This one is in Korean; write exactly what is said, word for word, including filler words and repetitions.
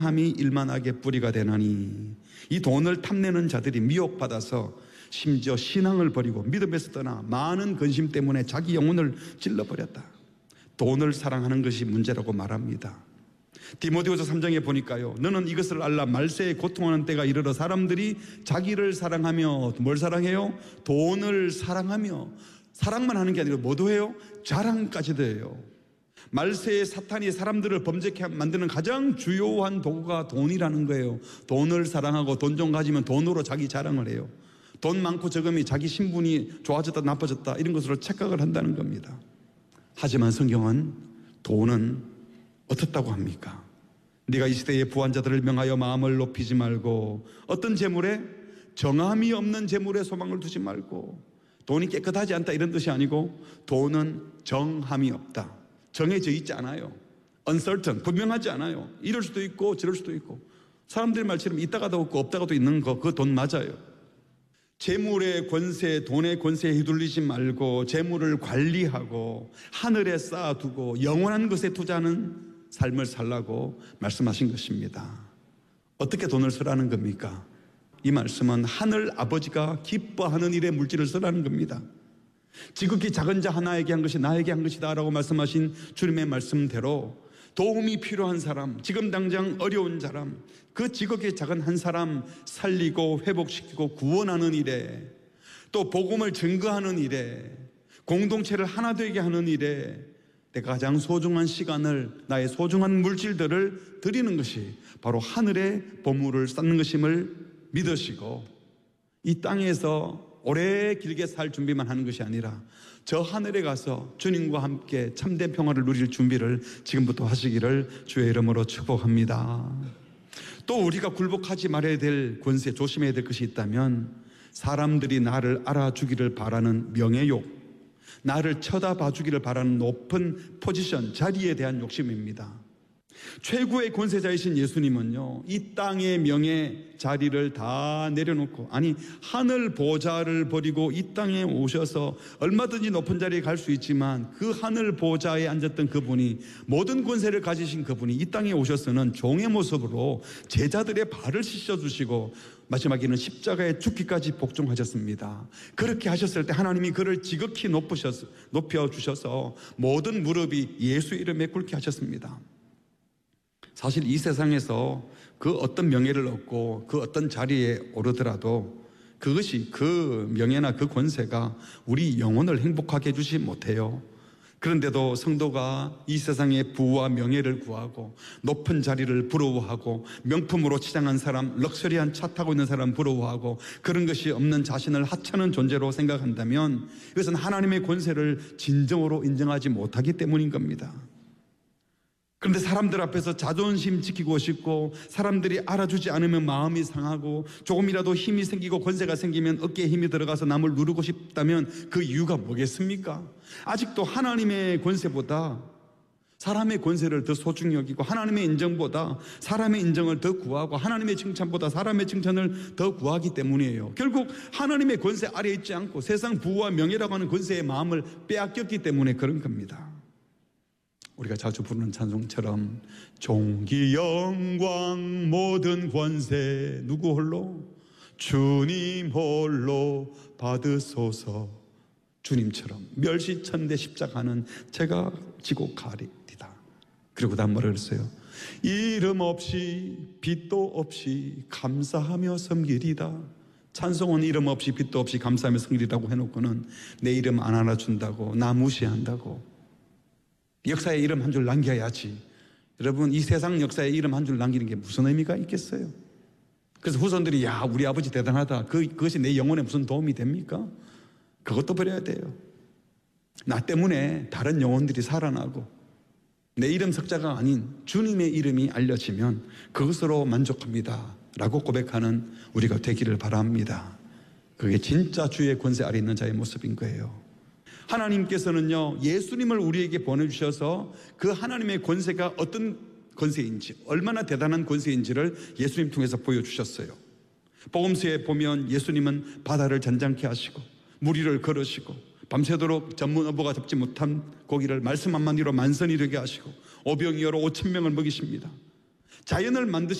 함이 일만하게 뿌리가 되나니 이 돈을 탐내는 자들이 미혹받아서 심지어 신앙을 버리고 믿음에서 떠나 많은 근심 때문에 자기 영혼을 찔러버렸다. 돈을 사랑하는 것이 문제라고 말합니다. 디모데후서 삼 장에 보니까요, 너는 이것을 알라 말세에 고통하는 때가 이르러 사람들이 자기를 사랑하며 뭘 사랑해요? 돈을 사랑하며, 사랑만 하는 게 아니라 뭐도 해요? 자랑까지도 해요. 말세에 사탄이 사람들을 범죄케 만드는 가장 주요한 도구가 돈이라는 거예요. 돈을 사랑하고 돈 좀 가지면 돈으로 자기 자랑을 해요. 돈 많고 적음이 자기 신분이 좋아졌다 나빠졌다 이런 것으로 착각을 한다는 겁니다. 하지만 성경은 돈은 어떻다고 합니까? 네가 이 시대의 부한자들을 명하여 마음을 높이지 말고 어떤 재물에? 정함이 없는 재물에 소망을 두지 말고. 돈이 깨끗하지 않다 이런 뜻이 아니고 돈은 정함이 없다. 정해져 있지 않아요. uncertain, 분명하지 않아요. 이럴 수도 있고 저럴 수도 있고. 사람들의 말처럼 있다가도 없고 없다가도 있는 거, 그거 돈 맞아요. 재물의 권세, 돈의 권세에 휘둘리지 말고 재물을 관리하고 하늘에 쌓아두고 영원한 것에 투자하는 삶을 살라고 말씀하신 것입니다. 어떻게 돈을 쓰라는 겁니까? 이 말씀은 하늘 아버지가 기뻐하는 일에 물질을 쓰라는 겁니다. 지극히 작은 자 하나에게 한 것이 나에게 한 것이다 라고 말씀하신 주님의 말씀대로 도움이 필요한 사람, 지금 당장 어려운 사람, 그 지극히 작은 한 사람 살리고 회복시키고 구원하는 일에, 또 복음을 증거하는 일에, 공동체를 하나 되게 하는 일에 내가 가장 소중한 시간을, 나의 소중한 물질들을 드리는 것이 바로 하늘의 보물을 쌓는 것임을 믿으시고, 이 땅에서 오래 길게 살 준비만 하는 것이 아니라 저 하늘에 가서 주님과 함께 참된 평화를 누릴 준비를 지금부터 하시기를 주의 이름으로 축복합니다. 또 우리가 굴복하지 말아야 될 권세, 조심해야 될 것이 있다면 사람들이 나를 알아주기를 바라는 명예욕, 나를 쳐다봐주기를 바라는 높은 포지션, 자리에 대한 욕심입니다. 최고의 권세자이신 예수님은요, 이 땅의 명예, 자리를 다 내려놓고, 아니 하늘 보좌를 버리고 이 땅에 오셔서 얼마든지 높은 자리에 갈 수 있지만 그 하늘 보좌에 앉았던 그분이, 모든 권세를 가지신 그분이 이 땅에 오셔서는 종의 모습으로 제자들의 발을 씻어주시고 마지막에는 십자가에 죽기까지 복종하셨습니다. 그렇게 하셨을 때 하나님이 그를 지극히 높으셔서, 높여주셔서 모든 무릎이 예수 이름에 꿇게 하셨습니다. 사실 이 세상에서 그 어떤 명예를 얻고 그 어떤 자리에 오르더라도 그것이, 그 명예나 그 권세가 우리 영혼을 행복하게 해주지 못해요. 그런데도 성도가 이 세상의 부와 명예를 구하고 높은 자리를 부러워하고 명품으로 치장한 사람, 럭셔리한 차 타고 있는 사람 부러워하고 그런 것이 없는 자신을 하찮은 존재로 생각한다면 이것은 하나님의 권세를 진정으로 인정하지 못하기 때문인 겁니다. 그런데 사람들 앞에서 자존심 지키고 싶고 사람들이 알아주지 않으면 마음이 상하고 조금이라도 힘이 생기고 권세가 생기면 어깨에 힘이 들어가서 남을 누르고 싶다면 그 이유가 뭐겠습니까? 아직도 하나님의 권세보다 사람의 권세를 더 소중히 여기고 하나님의 인정보다 사람의 인정을 더 구하고 하나님의 칭찬보다 사람의 칭찬을 더 구하기 때문이에요. 결국 하나님의 권세 아래에 있지 않고 세상 부와 명예라고 하는 권세의 마음을 빼앗겼기 때문에 그런 겁니다. 우리가 자주 부르는 찬송처럼 존귀 영광 모든 권세 누구 홀로? 주님 홀로 받으소서. 주님처럼 멸시천대 십자가는 제가 지고 가리리다. 그리고 다음 뭐라 그랬어요? 이름 없이 빛도 없이 감사하며 섬기리다. 찬송은 이름 없이 빛도 없이 감사하며 섬기리라고 해놓고는 내 이름 안 알아준다고, 나 무시한다고, 역사에 이름 한 줄 남겨야지. 여러분, 이 세상 역사에 이름 한 줄 남기는 게 무슨 의미가 있겠어요? 그래서 후손들이 야 우리 아버지 대단하다, 그, 그것이 내 영혼에 무슨 도움이 됩니까? 그것도 버려야 돼요. 나 때문에 다른 영혼들이 살아나고 내 이름 석자가 아닌 주님의 이름이 알려지면 그것으로 만족합니다 라고 고백하는 우리가 되기를 바랍니다. 그게 진짜 주의 권세 아래 있는 자의 모습인 거예요. 하나님께서는요, 예수님을 우리에게 보내주셔서 그 하나님의 권세가 어떤 권세인지, 얼마나 대단한 권세인지를 예수님 통해서 보여주셨어요. 복음서에 보면 예수님은 바다를 잔잔케 하시고 물 위를 걸으시고 밤새도록 전문 어부가 잡지 못한 고기를 말씀 한마디로 만선이 되게 하시고 오병이어로 오천 명을 먹이십니다. 자연을 만드신